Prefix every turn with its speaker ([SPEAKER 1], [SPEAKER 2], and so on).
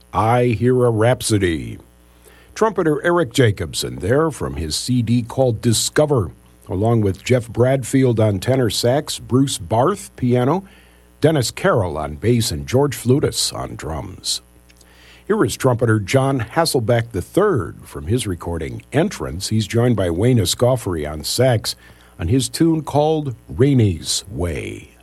[SPEAKER 1] I Hear a Rhapsody. Trumpeter Eric Jacobson there from his CD called Discover, along with Jeff Bradfield on tenor sax, Bruce Barth piano, Dennis Carroll on bass, and George Flutis on drums. Here is trumpeter John Hasselbeck III from his recording Entrance. He's joined by Wayne Escoffery on sax on his tune called Rainey's Way.